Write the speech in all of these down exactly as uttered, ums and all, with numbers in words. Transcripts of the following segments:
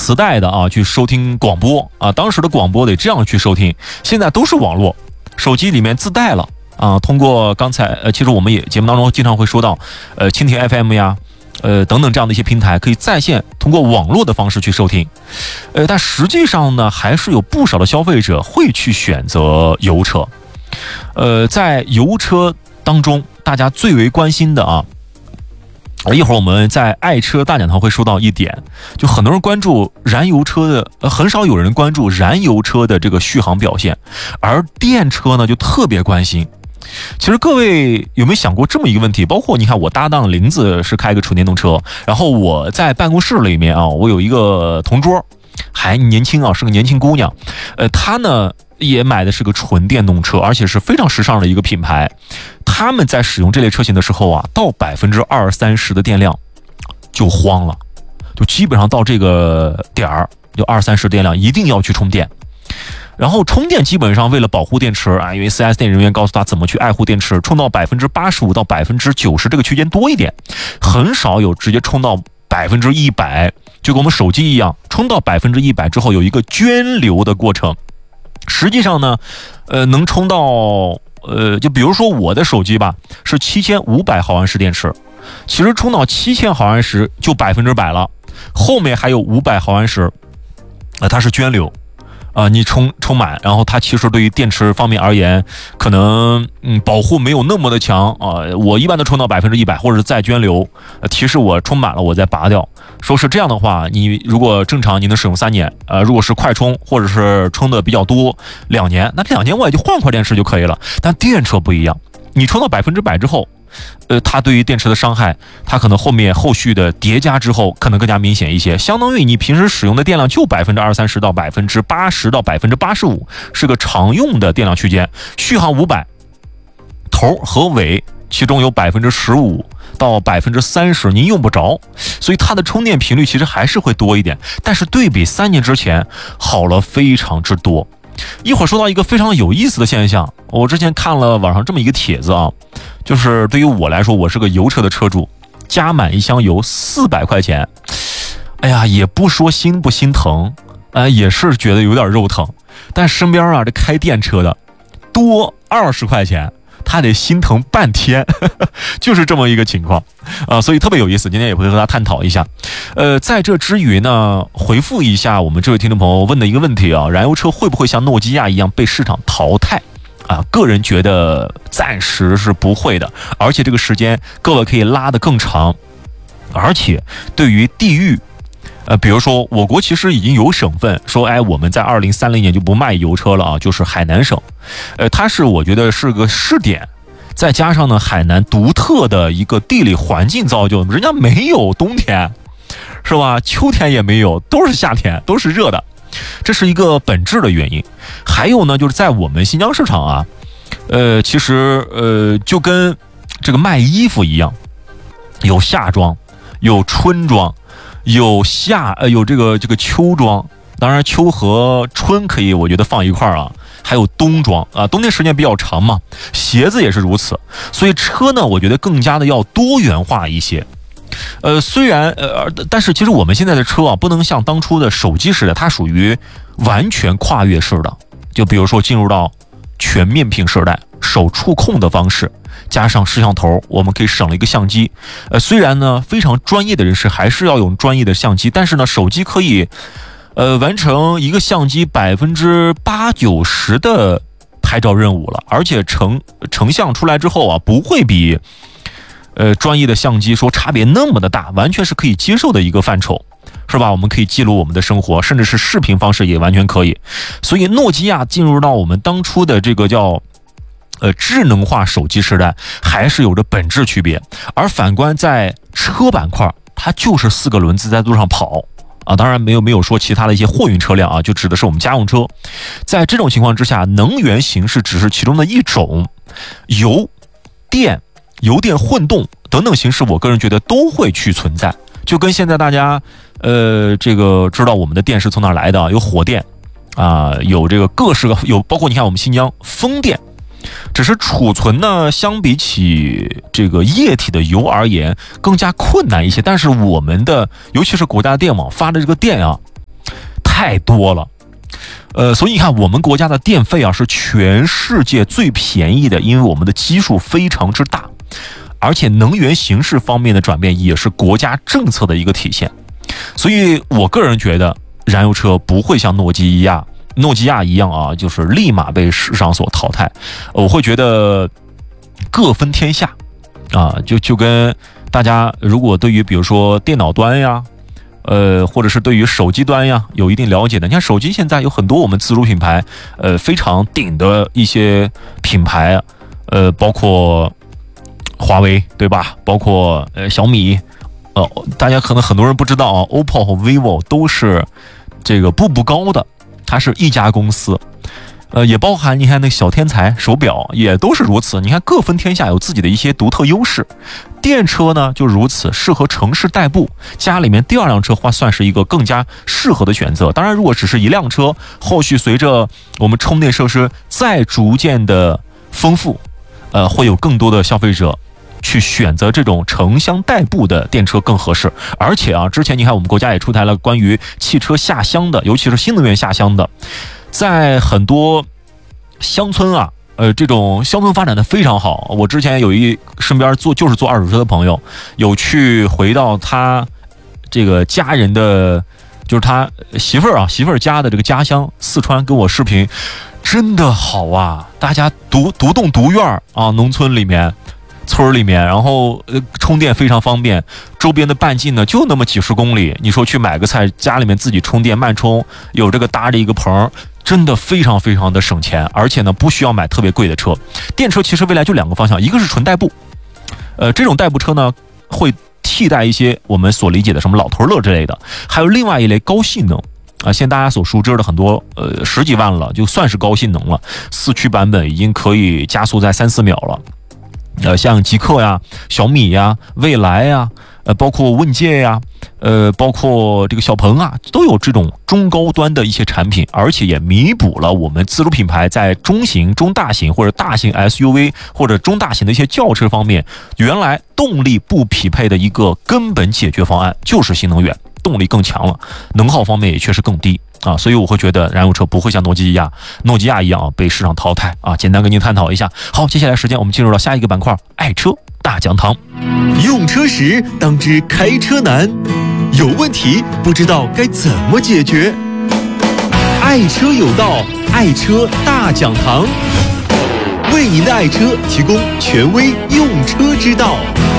磁带的啊去收听广播啊，当时的广播得这样去收听，现在都是网络，手机里面自带了啊。通过刚才呃，其实我们也节目当中经常会说到，呃，蜻蜓 F M 呀。呃，等等这样的一些平台可以在线通过网络的方式去收听，呃，但实际上呢，还是有不少的消费者会去选择油车。呃，在油车当中，大家最为关心的啊，一会儿我们在爱车大讲堂会说到一点，就很多人关注燃油车的，呃，很少有人关注燃油车的这个续航表现，而电车呢就特别关心。其实各位有没有想过这么一个问题？包括你看，我搭档林子是开一个纯电动车，然后我在办公室里面啊，我有一个同桌，还年轻啊，是个年轻姑娘，呃，她呢也买的是个纯电动车，而且是非常时尚的一个品牌。他们在使用这类车型的时候啊，到百分之二三十的电量就慌了，就基本上到这个点儿，就二三十电量一定要去充电。然后充电基本上为了保护电池啊，因为 四 S 店人员告诉他怎么去爱护电池，充到百分之八十五到百分之九十这个区间多一点，很少有直接充到百分之一百，就跟我们手机一样，充到百分之一百之后有一个涓流的过程。实际上呢，呃，能充到呃，就比如说我的手机吧，是七千五百毫安时电池，其实充到七千毫安时就百分之百了，后面还有五百毫安时，呃，它是涓流。啊、呃，你充充满，然后它其实对于电池方面而言，可能嗯保护没有那么的强啊、呃。我一般都充到百分之一百，或者是再涓流，呃，提示我充满了，我再拔掉。说是这样的话，你如果正常你能使用三年，呃，如果是快充或者是充的比较多，两年，那两年我也就换块电池就可以了。但电车不一样，你充到百分之百之后。呃，它对于电池的伤害，它可能后面后续的叠加之后，可能更加明显一些。相当于你平时使用的电量就百分之二三十到百分之八十到百分之八十五，是个常用的电量区间。续航五百，头和尾其中有百分之十五到百分之三十您用不着，所以它的充电频率其实还是会多一点，但是对比三年之前好了非常之多。一会儿说到一个非常有意思的现象，我之前看了网上这么一个帖子啊，就是对于我来说，我是个油车的车主，加满一箱油四百块钱，哎呀，也不说心不心疼，呃，也是觉得有点肉疼。但身边啊，这开电车的多二十块钱，他得心疼半天，呵呵，就是这么一个情况啊、呃，所以特别有意思。今天也会和大家探讨一下。呃，在这之余呢，回复一下我们这位听众朋友问的一个问题啊，燃油车会不会像诺基亚一样被市场淘汰？啊，个人觉得暂时是不会的，而且这个时间各位可以拉得更长，而且对于地域，呃，比如说我国其实已经有省份说，哎，我们在二零三零年就不卖油车了啊，就是海南省，呃，它是我觉得是个试点，再加上呢，海南独特的一个地理环境造就，人家没有冬天，是吧？秋天也没有，都是夏天，都是热的。这是一个本质的原因。还有呢，就是在我们新疆市场啊，呃，其实呃，就跟这个卖衣服一样，有夏装，有春装，有夏呃有这个这个秋装。当然，秋和春可以我觉得放一块儿啊。还有冬装啊，冬天时间比较长嘛，鞋子也是如此。所以车呢，我觉得更加的要多元化一些。呃，虽然呃，但是其实我们现在的车啊，不能像当初的手机时代，它属于完全跨越式的。就比如说进入到全面屏时代，手触控的方式，加上摄像头，我们可以省了一个相机。呃，虽然呢，非常专业的人士还是要用专业的相机，但是呢，手机可以呃完成一个相机百分之八九十的拍照任务了，而且成成像出来之后啊，不会比。呃，专业的相机说差别那么的大，完全是可以接受的一个范畴，是吧？我们可以记录我们的生活，甚至是视频方式也完全可以。所以诺基亚进入到我们当初的这个叫呃智能化手机时代，还是有着本质区别。而反观在车板块，它就是四个轮子在路上跑啊，当然没有没有说其他的一些货运车辆啊，就指的是我们家用车。在这种情况之下，能源形式只是其中的一种，油、电。油电混动等等形式，我个人觉得都会去存在。就跟现在大家，呃，这个知道我们的电是从哪来的，有火电，啊、呃，有这个各式各有，包括你看我们新疆风电，只是储存呢，相比起这个液体的油而言更加困难一些。但是我们的，尤其是国家电网发的这个电啊， 太多了。呃，所以你看，我们国家的电费啊是全世界最便宜的，因为我们的基数非常之大，而且能源形势方面的转变也是国家政策的一个体现。所以我个人觉得，燃油车不会像诺基亚、诺基亚一样啊，就是立马被市场所淘汰。我会觉得各分天下啊，就就跟大家如果对于比如说电脑端呀。呃，或者是对于手机端呀有一定了解的，你看手机现在有很多我们自主品牌，呃，非常顶的一些品牌，呃，包括华为，对吧？包括呃小米，呃，大家可能很多人不知道啊 ，O P P O 和 vivo 都是这个步步高的，它是一家公司。呃，也包含你看那小天才手表也都是如此，你看各分天下，有自己的一些独特优势。电车呢就如此，适合城市代步，家里面第二辆车话算是一个更加适合的选择。当然，如果只是一辆车，后续随着我们充电设施再逐渐的丰富，呃，会有更多的消费者去选择这种城乡代步的电车更合适。而且啊，之前你看我们国家也出台了关于汽车下乡的，尤其是新能源下乡的。在很多乡村啊，呃，这种乡村发展的非常好。我之前有一身边做就是做二手车的朋友，有去回到他这个家人的，就是他媳妇儿啊，媳妇儿家的这个家乡四川，跟我视频，真的好啊！大家独独栋独院啊，农村里面。村里面，然后呃充电非常方便，周边的半径呢就那么几十公里。你说去买个菜，家里面自己充电慢充，有这个搭着一个棚，真的非常非常的省钱，而且呢不需要买特别贵的车。电车其实未来就两个方向，一个是纯代步，呃这种代步车呢会替代一些我们所理解的什么老头乐之类的，还有另外一类高性能。啊，现在大家所熟知的很多，呃十几万了，就算是高性能了，四驱版本已经可以加速在三四秒了。呃，像极客呀、小米呀、蔚来呀，呃，包括问界呀，呃，包括这个小鹏啊，都有这种中高端的一些产品，而且也弥补了我们自主品牌在中型、中大型或者大型 S U V 或者中大型的一些轿车方面，原来动力不匹配的一个根本解决方案，就是新能源，动力更强了，能耗方面也确实更低。啊，所以我会觉得燃油车不会像诺基亚、诺基亚一样啊被市场淘汰啊。简单跟您探讨一下。好，接下来时间我们进入到下一个板块，爱车大讲堂。 用车时当知开车难，有问题不知道该怎么解决。爱车有道，爱车大讲堂，为您的爱车提供权威用车之道。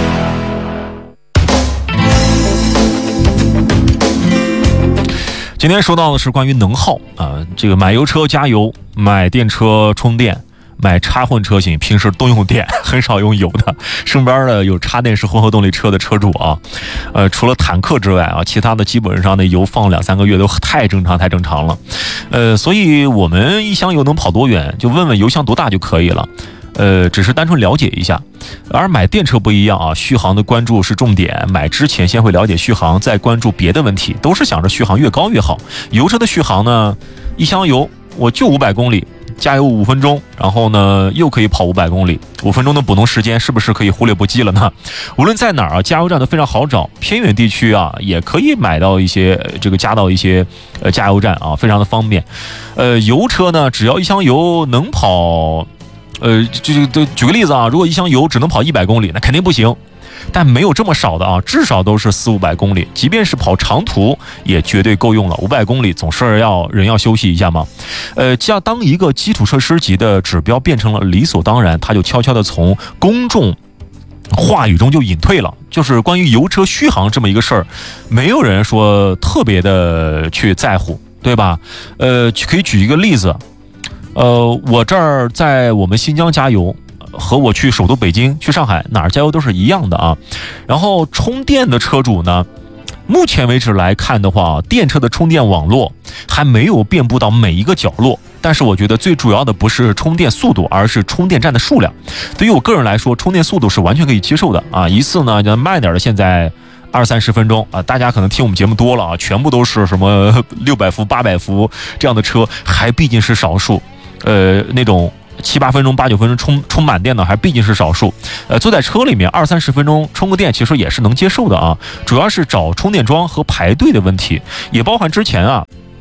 今天说到的是关于能耗啊，这个买油车加油，买电车充电，买插混车型，平时都用电，很少用油的。身边的有插电式混合动力车的车主啊，呃，除了坦克之外啊，其他的基本上的油放两三个月都太正常，太正常了。呃，所以我们一箱油能跑多远，就问问油箱多大就可以了。呃，只是单纯了解一下。而买电车不一样啊，续航的关注是重点，买之前先会了解续航，再关注别的问题，都是想着续航越高越好。油车的续航呢，一箱油我就五百公里，加油五分钟，然后呢又可以跑五百公里，五分钟的补能时间是不是可以忽略不计了呢？无论在哪儿啊，加油站都非常好找，偏远地区啊也可以买到一些这个加到一些呃加油站啊，非常的方便。呃，油车呢，只要一箱油能跑。呃，就就举个例子啊，如果一箱油只能跑一百公里，那肯定不行。但没有这么少的啊，至少都是四五百公里，即便是跑长途也绝对够用了。五百公里总是要人要休息一下嘛。呃，像当一个基础设施级的指标变成了理所当然，它就悄悄的从公众话语中就隐退了。就是关于油车续航这么一个事儿，没有人说特别的去在乎，对吧？呃，可以举一个例子。呃，我这儿在我们新疆加油，和我去首都北京、去上海哪儿加油都是一样的啊。然后充电的车主呢，目前为止来看的话，电车的充电网络还没有遍布到每一个角落。但是我觉得最主要的不是充电速度，而是充电站的数量。对于我个人来说，充电速度是完全可以接受的啊，一次呢慢点的，现在二三十分钟啊，大家可能听我们节目多了啊，全部都是什么六百伏、八百伏这样的车，还毕竟是少数。呃，那种七八分钟、八九分钟充充满电的，还毕竟是少数。呃，坐在车里面二三十分钟充个电，其实也是能接受的啊。主要是找充电桩和排队的问题，也包含之前啊，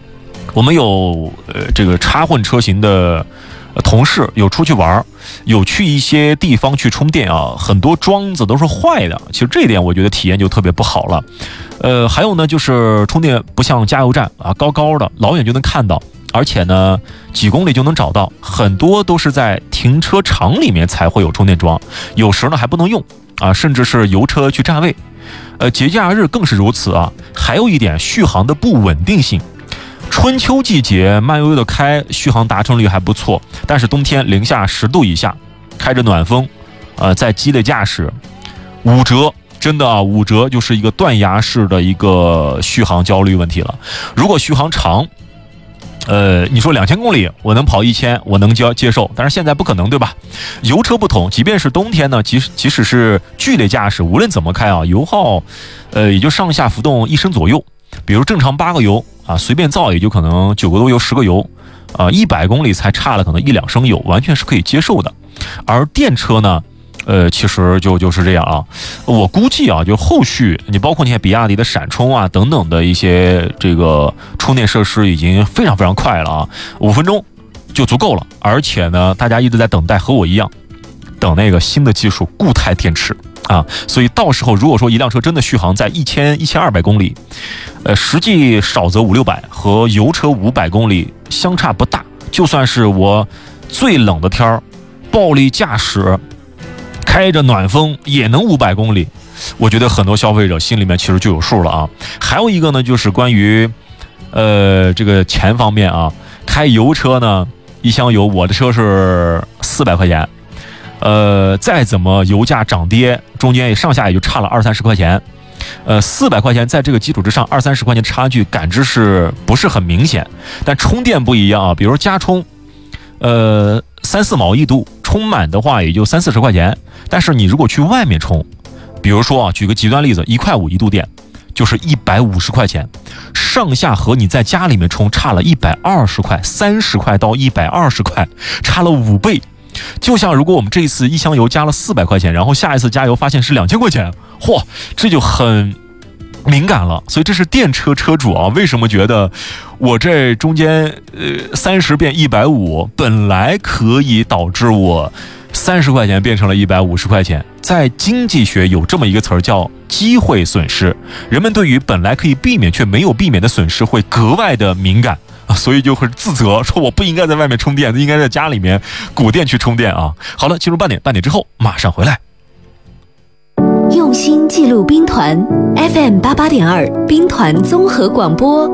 我们有呃这个插混车型的同事有出去玩，有去一些地方去充电啊，很多桩子都是坏的。其实这一点我觉得体验就特别不好了。呃，还有呢，就是充电不像加油站啊，高高的，老远就能看到，而且呢，几公里就能找到，很多都是在停车场里面才会有充电桩，有时呢还不能用啊，甚至是油车去占位。呃，节假日更是如此啊。还有一点，续航的不稳定性。春秋季节慢悠悠的开，续航达成率还不错，但是冬天零下十度以下，开着暖风，呃，在激烈驾驶，五折，真的啊，五折就是一个断崖式的一个续航焦虑问题了。如果续航长，呃，你说两千公里，我能跑一千，我能接接受，但是现在不可能，对吧？油车不同，即便是冬天呢，即使即使是剧烈驾驶，无论怎么开啊，油耗，呃，也就上下浮动一升左右。比如正常八个油啊，随便造也就可能九个多油、十个油，啊，一百公里才差了可能一两升油，完全是可以接受的。而电车呢，呃，其实就就是这样啊。我估计啊，就后续你包括你看比亚迪的闪充啊等等的一些这个充电设施已经非常非常快了啊，五分钟就足够了。而且呢，大家一直在等待，和我一样，等那个新的技术固态电池。啊，所以到时候如果说一辆车真的续航在一千一千二百公里，呃，实际少则五六百，和油车五百公里相差不大。就算是我最冷的天儿，暴力驾驶，开着暖风也能五百公里。我觉得很多消费者心里面其实就有数了啊。还有一个呢，就是关于呃这个钱方面啊，开油车呢，一箱油，我的车是四百块钱。呃，再怎么油价涨跌，中间也上下也就差了二三十块钱，呃，四百块钱在这个基础之上，二三十块钱差距感知是不是很明显？但充电不一样啊，比如加充，呃，三四毛一度，充满的话也就三四十块钱，但是你如果去外面充，比如说啊，举个极端例子，一块五一度电，就是一百五十块钱，上下和你在家里面充差了一百二十块，三十块到一百二十块，差了五倍。就像如果我们这一次一箱油加了四百块钱，然后下一次加油发现是两千块钱，嚯，这就很敏感了。所以这是电车车主啊，为什么觉得我这中间呃三十变一百五，本来可以导致我三十块钱变成了一百五十块钱。在经济学有这么一个词儿叫机会损失，人们对于本来可以避免却没有避免的损失会格外的敏感。所以就会自责，说我不应该在外面充电，应该在家里面鼓电去充电啊。好了，进入半点，半点之后马上回来。 用心记录兵团 F M 八八点二兵团综合广播。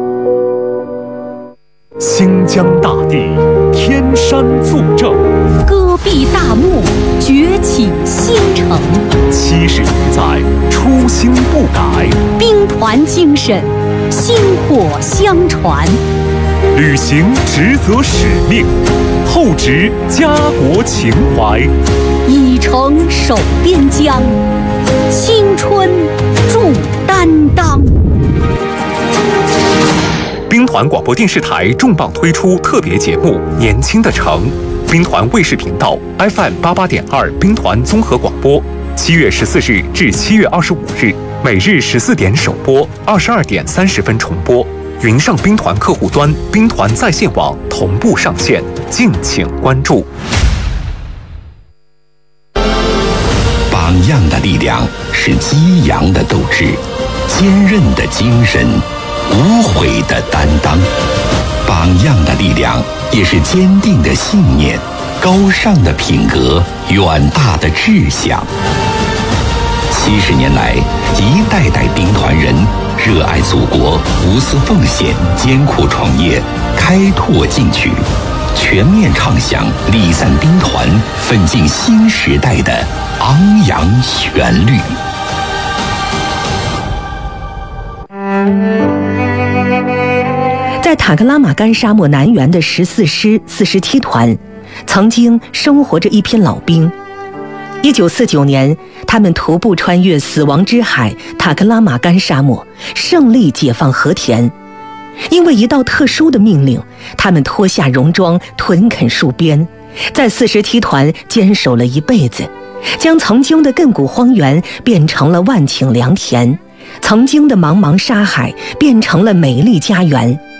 新疆大地，天山作证， 戈壁大幕，崛起新城。 七十余载，初心不改， 兵团精神，薪火相传。 履行职责使命，厚植家国情怀， 以诚守边疆，青春铸担当。 兵团广播电视台重磅推出特别节目《年轻的城》，兵团卫视频道 F M 八八点二兵团综合广播，七月十四日至七月二十五日，每日十四点首播，二十二点三十分重播。云上兵团客户端、兵团在线网同步上线，敬请关注。 榜样的力量是激扬的斗志，坚韧的精神，无悔的担当。榜样的力量也是坚定的信念，高尚的品格，远大的志向。七十年来，一代代兵团人热爱祖国，无私奉献，艰苦创业，开拓进取，全面唱响礼赞兵团奋进新时代的昂扬旋律。 在塔克拉玛干沙漠南缘的十四师四十七团，曾经生活着一批老兵。一九四九年，他们徒步穿越死亡之海塔克拉玛干沙漠，胜利解放和田。因为一道特殊的命令，他们脱下戎装，屯垦戍边，在四十七团坚守了一辈子，将曾经的亘古荒原变成了万顷良田，曾经的茫茫沙海变成了美丽家园。